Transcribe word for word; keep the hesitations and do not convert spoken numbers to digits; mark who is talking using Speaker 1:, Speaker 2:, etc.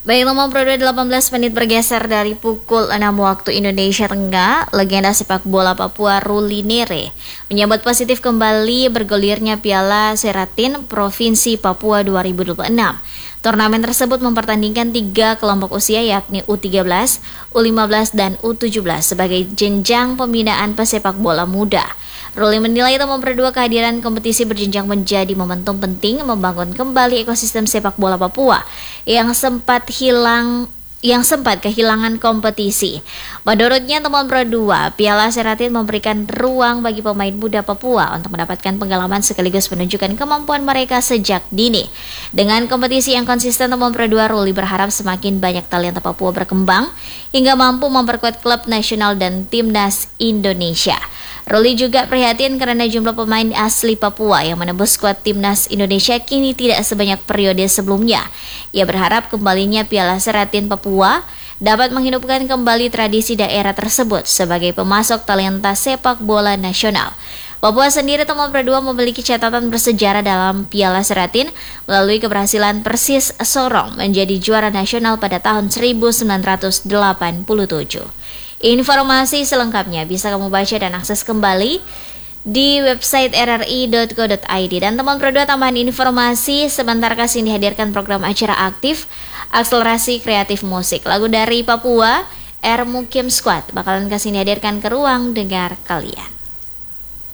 Speaker 1: Baik, nomor Pro dua delapan belas menit bergeser dari pukul enam waktu Indonesia Tengah. Legenda sepak bola Papua Ruli Nere menyambut positif kembali bergulirnya Piala Seratin Provinsi Papua dua ribu dua puluh enam. Turnamen tersebut mempertandingkan tiga kelompok usia yakni U tiga belas, U lima belas, dan U tujuh belas sebagai jenjang pembinaan pesepak bola muda. Ruli menilai nomor Pro dua kehadiran kompetisi berjenjang menjadi momentum penting membangun kembali ekosistem sepak bola Papua yang sempat hilang yang sempat kehilangan kompetisi. Menurutnya temuan Pro dua, Piala Seratin memberikan ruang bagi pemain muda Papua untuk mendapatkan pengalaman sekaligus menunjukkan kemampuan mereka sejak dini. Dengan kompetisi yang konsisten, temuan Pro dua, Ruli berharap semakin banyak talenta Papua berkembang hingga mampu memperkuat klub nasional dan timnas Indonesia. Ruli juga prihatin karena jumlah pemain asli Papua yang menembus skuad timnas Indonesia kini tidak sebanyak periode sebelumnya. Ia berharap kembalinya Piala Seratin Papua dapat menghidupkan kembali tradisi daerah tersebut sebagai pemasok talenta sepak bola nasional. Papua sendiri temuan Pro dua memiliki catatan bersejarah dalam Piala Seratin melalui keberhasilan Persis Sorong menjadi juara nasional pada tahun seribu sembilan ratus delapan puluh tujuh. Informasi selengkapnya bisa kamu baca dan akses kembali di website r r i dot co dot i d. Dan teman Pro dua, tambahan informasi sebentar kasih dihadirkan program acara aktif akselerasi kreatif musik. Lagu dari Papua, R Mukim Squad bakalan kasih dihadirkan ke ruang dengar kalian.